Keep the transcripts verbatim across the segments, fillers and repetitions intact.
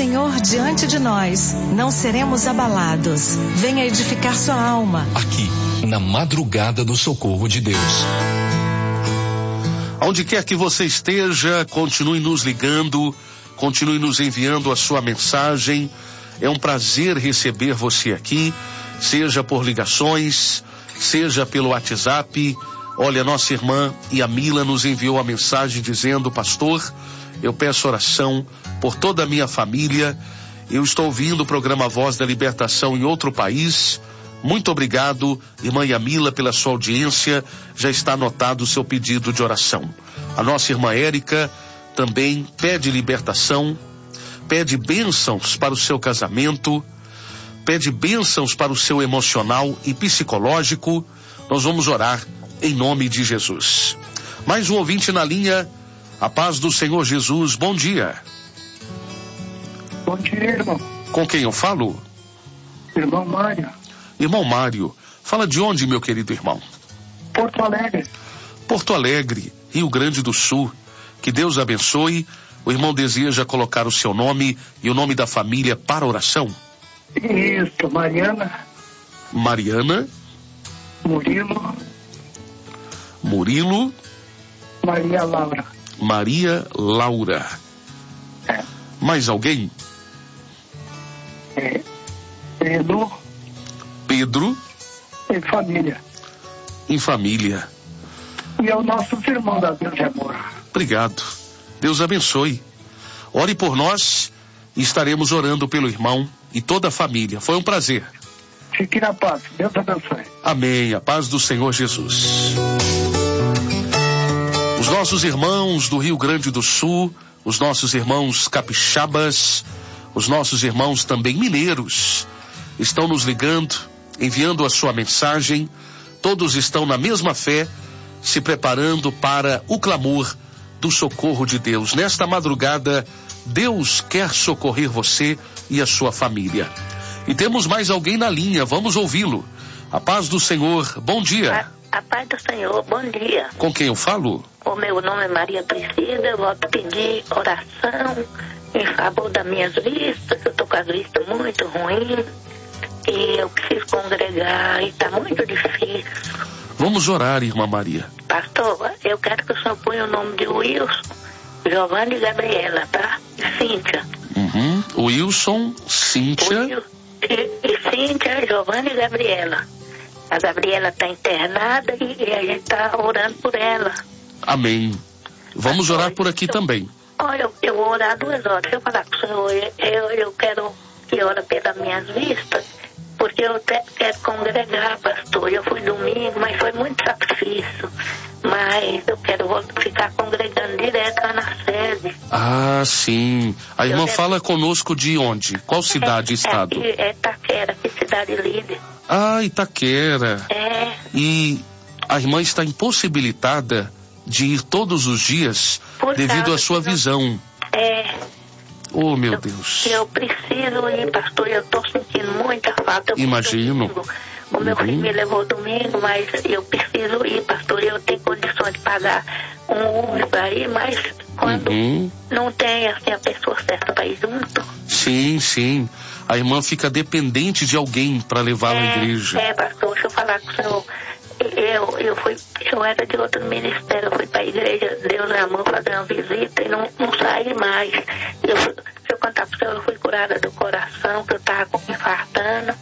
Senhor diante de nós, não seremos abalados. Venha edificar sua alma. Aqui, na madrugada do socorro de Deus. Onde quer que você esteja, continue nos ligando, continue nos enviando a sua mensagem. É um prazer receber você aqui, seja por ligações, seja pelo WhatsApp. Olha, nossa irmã Yamila nos enviou a mensagem dizendo: pastor, eu peço oração por toda a minha família. Eu estou ouvindo o programa Voz da Libertação em outro país. Muito obrigado, irmã Yamila, pela sua audiência. Já está anotado o seu pedido de oração. A nossa irmã Érica também pede libertação, pede bênçãos para o seu casamento, pede bênçãos para o seu emocional e psicológico. Nós vamos orar em nome de Jesus. Mais um ouvinte na linha. A paz do Senhor Jesus, bom dia. Bom dia, irmão. Com quem eu falo? Irmão Mário. Irmão Mário, fala de onde, meu querido irmão? Porto Alegre. Porto Alegre, Rio Grande do Sul. Que Deus abençoe. O irmão deseja colocar o seu nome e o nome da família para oração? Isso, Mariana. Mariana. Murilo. Murilo. Maria Laura. Maria Laura. É. Mais alguém? É. Pedro. Pedro. Em família. Em família. E é o nosso irmão da Deus de Amor. Obrigado. Deus abençoe. Ore por nós e estaremos orando pelo irmão e toda a família. Foi um prazer. Fique na paz. Deus abençoe. Amém. A paz do Senhor Jesus. Os nossos irmãos do Rio Grande do Sul, os nossos irmãos capixabas, os nossos irmãos também mineiros, estão nos ligando, enviando a sua mensagem. Todos estão na mesma fé, se preparando para o clamor do socorro de Deus. Nesta madrugada, Deus quer socorrer você e a sua família. E temos mais alguém na linha, vamos ouvi-lo. A paz do Senhor, bom dia. A, a paz do Senhor, bom dia. Com quem eu falo? O meu nome é Maria Priscila, eu vou pedir oração em favor das minhas vistas, eu estou com as vistas muito ruins e eu preciso congregar e está muito difícil. Vamos orar, irmã Maria. Pastor, eu quero que o senhor ponha o nome de Wilson, Giovanni e Gabriela, tá? E Cíntia. Uhum. Wilson, Cíntia. Will, e, e Cíntia, Giovanni e Gabriela. A Gabriela está internada e, e a gente está orando por ela. Amém. Vamos Pastor, orar por aqui eu, também. Olha, eu, eu vou orar duas horas. Deixa eu falar com o senhor. Eu, eu quero que ore pelas minhas vistas, porque eu te, quero congregar, pastor. Eu fui domingo, mas foi muito sacrifício. Mas eu quero ficar congregando direto lá na sede. Ah, sim. A irmã Eu fala conosco de onde? Qual cidade e é, estado? É, é Itaquera, que cidade líder. Ah, Itaquera. É. E a irmã está impossibilitada de ir todos os dias Por devido causa à sua que não- visão. É. Oh, meu eu, Deus. Eu preciso ir, pastor. Eu estou sentindo muita falta. Eu fui Imagino. domingo. O meu Uhum. filho me levou domingo, mas eu preciso ir, pastor. Eu tenho condições de pagar um Uber para ir, mas quando Uhum. não tem assim, a pessoa certa para ir junto. Sim, sim. A irmã fica dependente de alguém para levá-la à igreja. É, pastor, deixa eu falar com o senhor. Eu, eu, fui, eu era de outro ministério, eu fui para a igreja Deus é Amor fazer uma visita e não, não saí mais. Eu, se eu contar para o senhor, eu fui curada do coração, que eu estava infartando.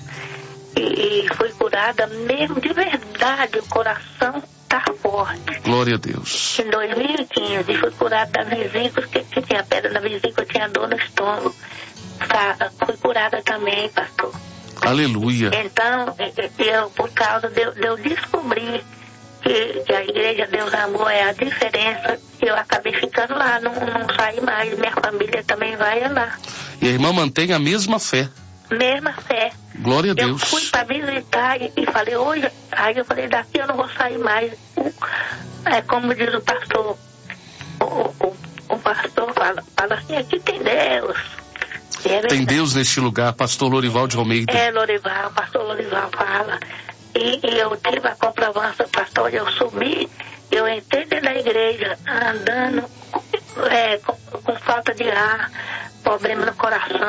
E, e fui curada mesmo, de verdade, o coração está forte. Glória a Deus. Em dois mil e quinze, fui curada da vesícula, que, que tinha pedra na vesícula, eu tinha dor no estômago. Tá, fui curada também, pastor. Aleluia. Então, eu, por causa de, de eu descobrir que, que a igreja Deus Amor é a diferença, eu acabei ficando lá, não, não saí mais, minha família também vai lá. E a irmã mantém a mesma fé. Mesma fé. Glória a Eu Deus. fui para visitar e, e falei, hoje, aí eu falei, daqui eu não vou sair mais. É como diz o pastor, o, o, o pastor fala, fala assim, aqui tem Deus. É Tem Deus neste lugar, pastor Lorival de Almeida. É, Lorival, pastor Lorival fala. E, e eu tive a comprovância, pastor, eu subi, eu entrei dentro da igreja, andando, é, com, com falta de ar, problema no coração.